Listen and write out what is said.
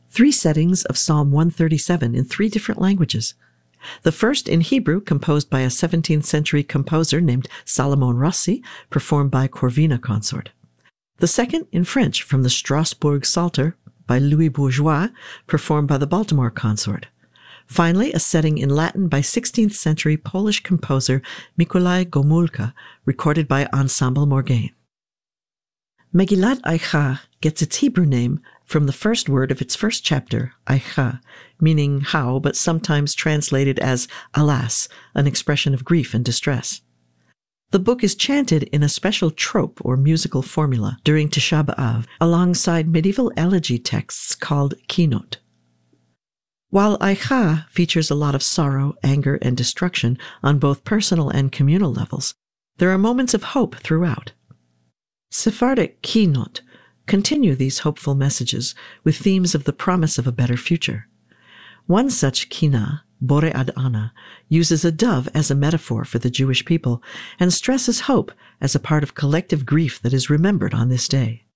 3 settings of Psalm 137 in 3 different languages. The first in Hebrew, composed by a 17th century composer named Salomon Rossi, performed by Corvina Consort. The second in French from the Strasbourg Psalter by Louis Bourgeois, performed by the Baltimore Consort. Finally, a setting in Latin by 16th century Polish composer Mikołaj Gomulka, recorded by Ensemble Morgaine. Megillat Eicha gets its Hebrew name from the first word of its first chapter, Eicha, meaning how, but sometimes translated as alas, an expression of grief and distress. The book is chanted in a special trope or musical formula during Tisha B'Av, alongside medieval elegy texts called kinot. While Eicha features a lot of sorrow, anger, and destruction on both personal and communal levels, there are moments of hope throughout. Sephardic kinot continue these hopeful messages with themes of the promise of a better future. One such kina, Bore Ad Ana, uses a dove as a metaphor for the Jewish people and stresses hope as a part of collective grief that is remembered on this day.